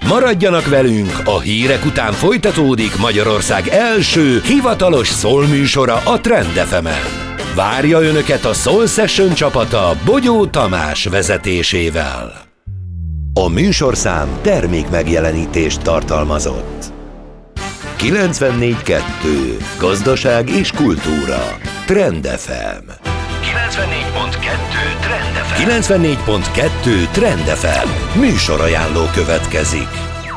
Maradjanak velünk, a hírek után folytatódik Magyarország első hivatalos szólműsora a Trend FM-en. Várja Önöket a Soul Session csapata Bogyó Tamás vezetésével. A műsorszám termékmegjelenítést tartalmazott. 94.2 Gazdaság és kultúra. Trend FM. 94.2 Trend FM. Műsorajánló következik.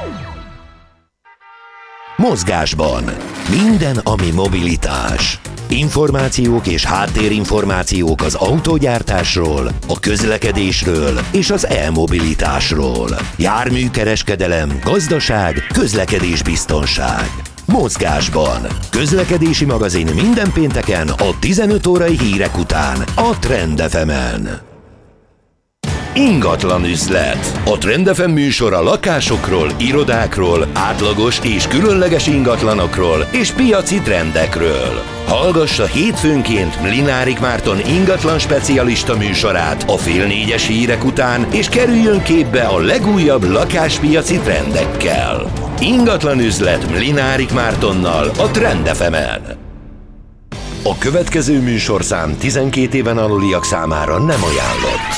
Mozgásban. Minden, ami mobilitás. Információk és háttérinformációk az autógyártásról, a közlekedésről és az e-mobilitásról. Járműkereskedelem, gazdaság, közlekedésbiztonság. Mozgásban. Közlekedési magazin minden pénteken a 15 órai hírek után a Trend FM-en. Ingatlan üzlet. A Trend FM műsora lakásokról, irodákról, átlagos és különleges ingatlanokról és piaci trendekről. Hallgassa hétfőnként Mlinárik Márton ingatlan specialista műsorát a 3:30 hírek után, és kerüljön képbe a legújabb lakáspiaci trendekkel. Ingatlan üzlet Mlinárik Mártonnal a Trend FM-en. A következő műsorszám 12 éven aluliak számára nem ajánlott.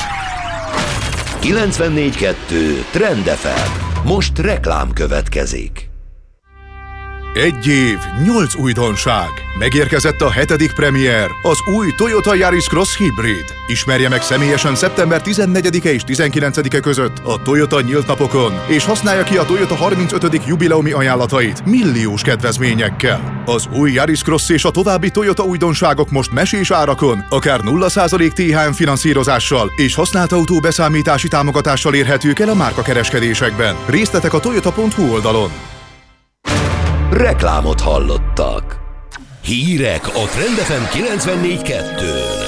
94.2 Trend FM. Most reklám következik. 1 év, 8 újdonság. Megérkezett a 7. premier, az új Toyota Yaris Cross Hybrid. Ismerje meg személyesen szeptember 14-e és 19-e között a Toyota nyílt napokon, és használja ki a Toyota 35. jubileumi ajánlatait milliós kedvezményekkel. Az új Yaris Cross és a további Toyota újdonságok most mesés árakon, akár 0% THM finanszírozással és használt autó beszámítási támogatással érhetők el a márkakereskedésekben. Részletek a toyota.hu oldalon. Reklámot hallottak. Hírek a Trend FM 94.2-n.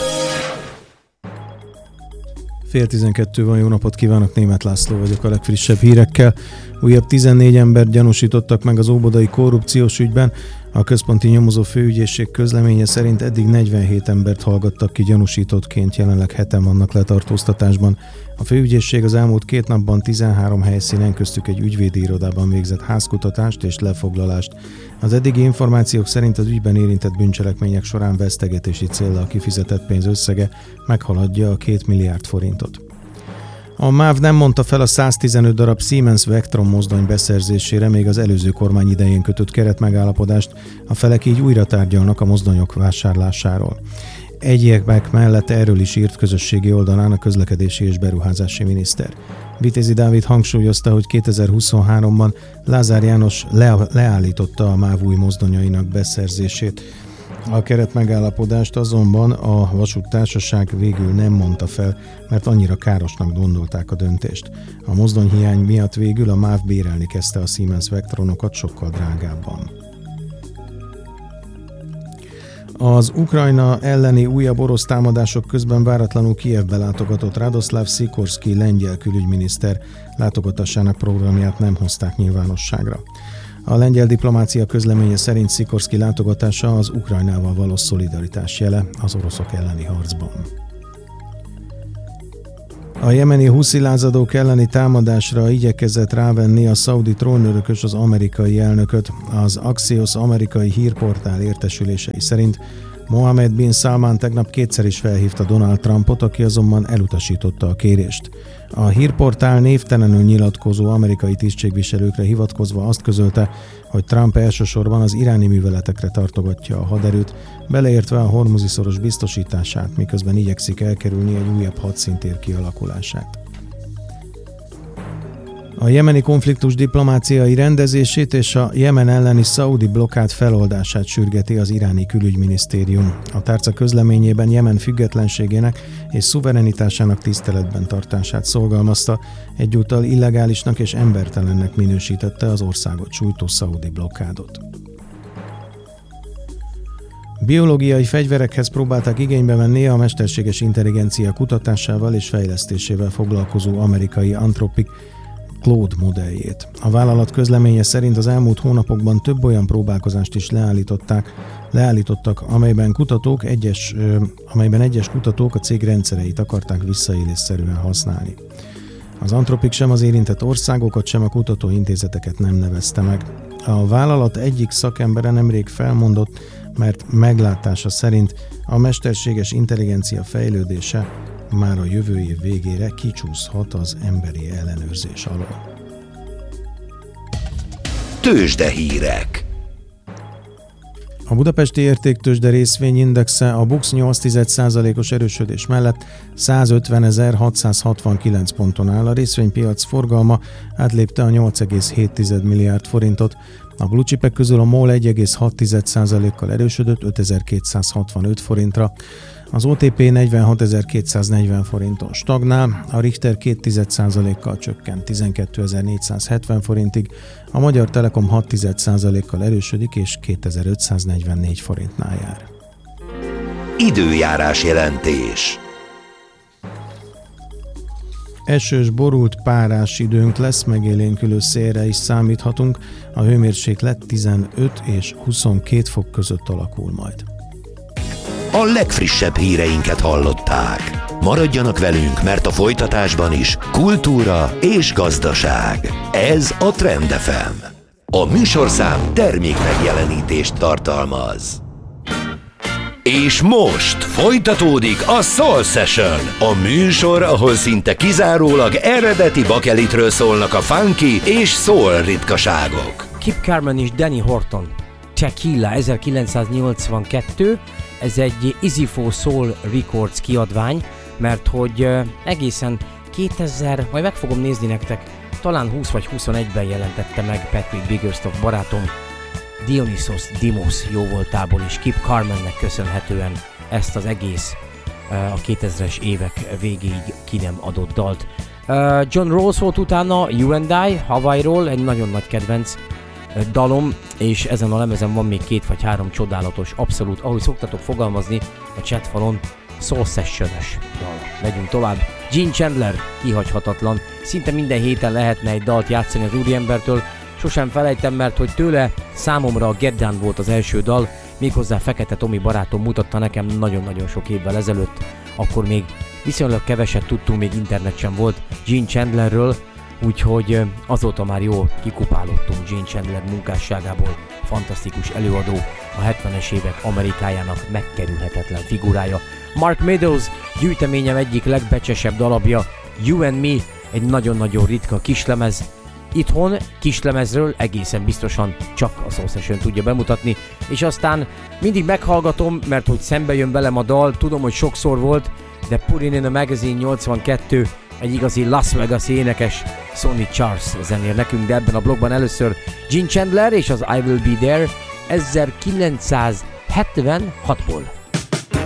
10:12 van, jó napot kívánok, Németh László vagyok a legfrissebb hírekkel. Újabb 14 embert gyanúsítottak meg az óbudai korrupciós ügyben. A központi nyomozó főügyészség közleménye szerint eddig 47 embert hallgattak ki gyanúsítottként, jelenleg 7-en vannak letartóztatásban. A főügyészség az elmúlt 2 napban 13 helyszínen, köztük egy ügyvédi irodában végzett házkutatást és lefoglalást. Az eddigi információk szerint az ügyben érintett bűncselekmények során vesztegetési céllal kifizetett pénz összege meghaladja a 2 milliárd forintot. A MÁV nem mondta fel a 115 darab Siemens Vectron mozdony beszerzésére még az előző kormány idején kötött keretmegállapodást, a felek így újra tárgyalnak a mozdonyok vásárlásáról. Egyebek mellett erről is írt közösségi oldalán a közlekedési és beruházási miniszter. Vitézi Dávid hangsúlyozta, hogy 2023-ban Lázár János leállította a MÁV új mozdonyainak beszerzését. A keretmegállapodást azonban a vasúttársaság végül nem mondta fel, mert annyira károsnak gondolták a döntést. A mozdonyhiány miatt végül a MÁV bérelni kezdte a Siemens Vectronokat sokkal drágábban. Az Ukrajna elleni újabb orosz támadások közben váratlanul Kijevbe látogatott Radoszláv Szikorszky lengyel külügyminiszter. Látogatásának programját nem hozták nyilvánosságra. A lengyel diplomácia közleménye szerint Szikorszky látogatása az Ukrajnával való szolidaritás jele az oroszok elleni harcban. A jemeni huszi lázadók elleni támadásra igyekezett rávenni a szaudi trónörökös az amerikai elnököt. Az Axios amerikai hírportál értesülései szerint Mohammed bin Salman tegnap kétszer is felhívta Donald Trumpot, aki azonban elutasította a kérést. A hírportál névtelenül nyilatkozó amerikai tisztségviselőkre hivatkozva azt közölte, hogy Trump elsősorban az iráni műveletekre tartogatja a haderőt, beleértve a Hormuzi-szoros biztosítását, miközben igyekszik elkerülni egy újabb hadszintér kialakulását. A jemeni konfliktus diplomáciai rendezését és a Jemen elleni szaudi blokkád feloldását sürgeti az iráni külügyminisztérium. A tárca közleményében Jemen függetlenségének és szuverenitásának tiszteletben tartását szorgalmazta, egyúttal illegálisnak és embertelennek minősítette az országot sújtó szaudi blokkádot. Biológiai fegyverekhez próbálták igénybe venni a mesterséges intelligencia kutatásával és fejlesztésével foglalkozó amerikai Anthropic Claude modelljét. A vállalat közleménye szerint az elmúlt hónapokban több olyan próbálkozást is leállítottak, amelyben egyes kutatók a cég rendszereit akarták visszaélésszerűen használni. Az Antropik sem az érintett országokat, sem a kutatóintézeteket nem nevezte meg. A vállalat egyik szakembere nemrég felmondott, mert meglátása szerint a mesterséges intelligencia fejlődése már a jövő év végére kicsúszhat az emberi ellenőrzés alól. Tőzsdehírek. A budapesti értéktőzsde részvényindexe a BUX 0,8%-os erősödés mellett 150.669 ponton áll, a részvénypiac forgalma átlépte a 8,7 milliárd forintot, a blue chipek közül a MOL 1,6%-kal erősödött 5.265 forintra, az OTP 46.240 forinton stagnál, a Richter 2,1%-kal csökkent 12.470 forintig, a Magyar Telekom 6,1%-kal erősödik és 2.544 forintnál jár. Időjárás jelentés. Esős, borult, párás időnk lesz, megélénkülő szélre is számíthatunk, a hőmérséklet 15 és 22 fok között alakul majd. A legfrissebb híreinket hallották. Maradjanak velünk, mert a folytatásban is kultúra és gazdaság. Ez a Trend FM. A műsorszám termék megjelenítést tartalmaz. És most folytatódik a Soul Session, a műsor, ahol szinte kizárólag eredeti bakelitről szólnak a funky és soul ritkaságok. Kip Carmen és Danny Horton, Tequila 1982, ez egy Easy for Soul Records kiadvány, mert hogy egészen 2000, majd meg fogom nézni nektek, talán 20 vagy 21-ben jelentette meg Patrick Biggerstaff barátom Dionysos Dimos jóvoltából is Kip Carmennek köszönhetően ezt az egész a 2000-es évek végéig ki nem adott dalt. John Rawls volt utána, You and I, Hawaii-ról, egy nagyon nagy kedvenc dalom, és ezen a lemezen van még 2 vagy 3 csodálatos, abszolút, ahogy szoktatok fogalmazni a chatfalon, Soul Session-es dal. Megyünk tovább. Gene Chandler, kihagyhatatlan, szinte minden héten lehetne egy dalt játszani az úriembertől, sosem felejtem, mert hogy tőle számomra a Get Down volt az első dal, méghozzá Fekete Tomi barátom mutatta nekem nagyon-nagyon sok évvel ezelőtt, akkor még viszonylag keveset tudtunk, még internet sem volt Gene Chandlerről, úgyhogy azóta már jól kikupálottunk Gene Chandler munkásságából, fantasztikus előadó, a 70-es évek Amerikájának megkerülhetetlen figurája. Mark Meadows gyűjteményem egyik legbecsesebb darabja, You and Me, egy nagyon-nagyon ritka kislemez. Itthon kislemezről egészen biztosan csak a Soul Session tudja bemutatni, és aztán mindig meghallgatom, mert hogy szembe jön velem a dal, tudom, hogy sokszor volt, de Put It in a Magazine 82, egy igazi Las Vegas énekes, Sonny Charles zenél nekünk, de ebben a blogban először Gene Chandler és az I Will Be There 1976-ból.